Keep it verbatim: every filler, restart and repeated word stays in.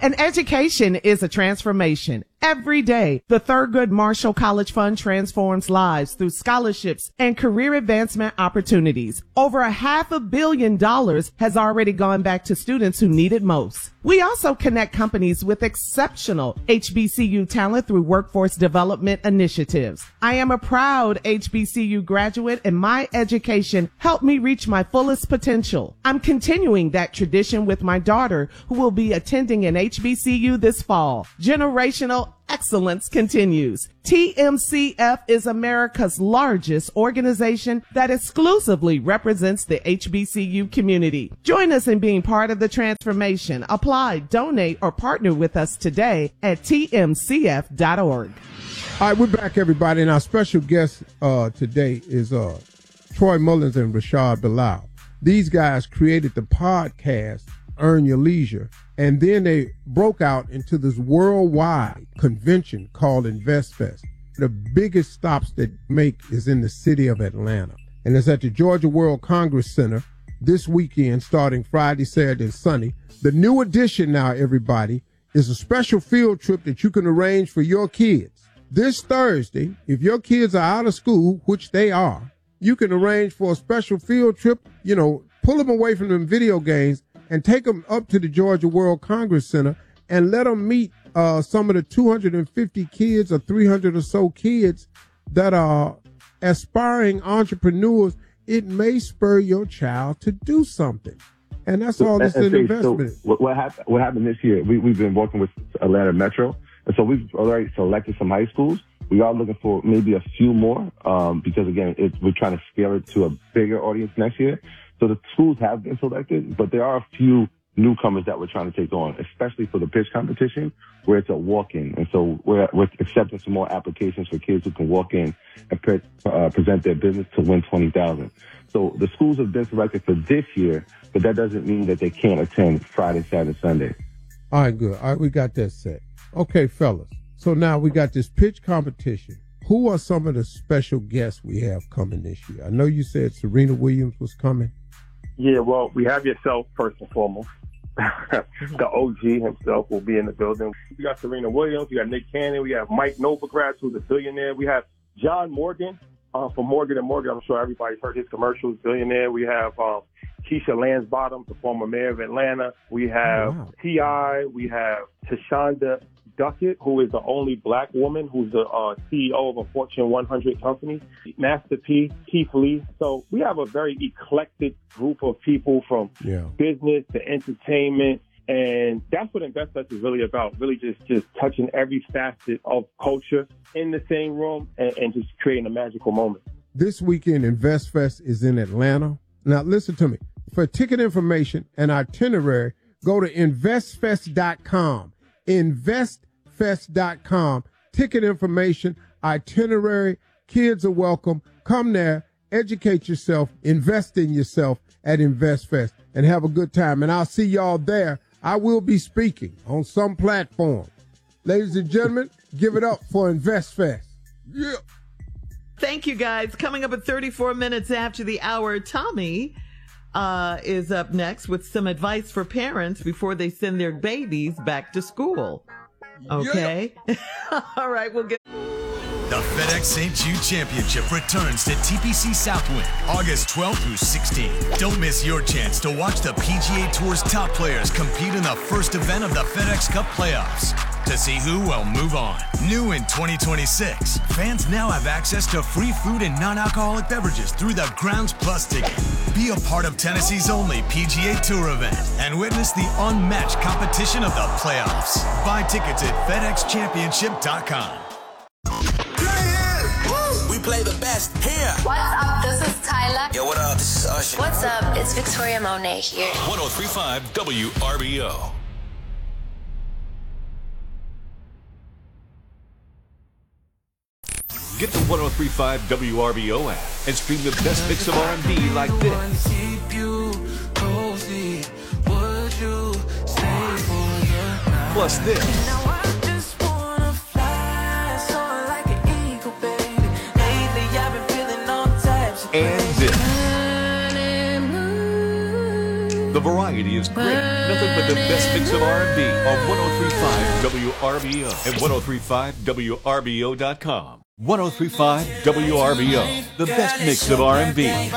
And education is a transformation. Every day, the Thurgood Marshall College Fund transforms lives through scholarships and career advancement opportunities. Over a half a billion dollars has already gone back to students who need it most. We also connect companies with exceptional H B C U talent through workforce development initiatives. I am a proud H B C U graduate, and my education helped me reach my fullest potential. I'm continuing that tradition with my daughter, who will be attending an H B C U this fall. Generational excellence continues. T M C F is America's largest organization that exclusively represents the H B C U community. Join us in being part of the transformation. Apply, donate, or partner with us today at T M C F dot org. All right, we're back, everybody, and our special guest uh, today is uh, Troy Mullins and Rashad Bilal. These guys created the podcast Earn Your Leisure, and then they broke out into this worldwide convention called InvestFest. The biggest stops they make is in the city of Atlanta, and it's at the Georgia World Congress Center this weekend, starting Friday, Saturday, and Sunday. The new addition now, everybody, is a special field trip that you can arrange for your kids. This Thursday, if your kids are out of school, which they are, you can arrange for a special field trip, you know, pull them away from them video games and take them up to the Georgia World Congress Center and let them meet uh, some of the two hundred fifty kids or three hundred or so kids that are aspiring entrepreneurs. It may spur your child to do something. And that's all this is an investment. So what, what, happened, what happened this year, we, we've been working with Atlanta Metro. And so we've already selected some high schools. We are looking for maybe a few more um, because, again, it's, we're trying to scale it to a bigger audience next year. So the schools have been selected, but there are a few newcomers that we're trying to take on, especially for the pitch competition where it's a walk-in. And so we're, we're accepting some more applications for kids who can walk in and pre- uh, present their business to win twenty thousand dollars. So the schools have been selected for this year, but that doesn't mean that they can't attend Friday, Saturday, Sunday. All right, good. All right, we got that set. Okay, fellas. So now we got this pitch competition. Who are some of the special guests we have coming this year? I know you said Serena Williams was coming. Yeah, well, we have yourself first and foremost. The O G himself will be in the building. We got Serena Williams. We got Nick Cannon. We have Mike Novogratz, who's a billionaire. We have John Morgan uh, from Morgan and Morgan. I'm sure everybody's heard his commercials, billionaire. We have uh, Keisha Lansbottom, the former mayor of Atlanta. We have oh, wow. T I We have Tashonda Duckett, who is the only black woman who's the uh, C E O of a Fortune one hundred company. Master P, Keith Lee. So we have a very eclectic group of people from yeah. business to entertainment. And that's what InvestFest is really about, really just, just touching every facet of culture in the same room and, and just creating a magical moment. This weekend, InvestFest is in Atlanta. Now, listen to me. For ticket information and itinerary, go to invest fest dot com. invest fest dot com. Ticket information, itinerary, kids are welcome. Come there, educate yourself, invest in yourself at InvestFest, and have a good time. And I'll see y'all there. I will be speaking on some platform. Ladies and gentlemen, give it up for InvestFest. Yeah. Thank you, guys. Coming up at thirty-four minutes after the hour, Tommy uh, is up next with some advice for parents before they send their babies back to school. Okay. Yeah. All right, we'll get. The FedEx Saint Jude Championship returns to T P C Southwind August twelfth through sixteenth. Don't miss your chance to watch the P G A Tour's top players compete in the first event of the FedEx Cup playoffs. To see who will move on. New in twenty twenty-six, fans now have access to free food and non-alcoholic beverages through the Grounds Plus ticket. Be a part of Tennessee's only P G A Tour event and witness the unmatched competition of the playoffs. Buy tickets at FedEx Championship dot com. We play the best here. What's up? This is Tyler. Yo, what up? This is Usher. What's up? It's Victoria Monet here. one oh three point five W R B O. Get the one oh three point five W R B O app and stream the best mix of R and B like this. Plus this. And this. The variety is great. Nothing but the best mix of R and B on one oh three point five W R B O and ten thirty-five W R B O dot com. ten thirty-five W R B O, the best mix of R and B.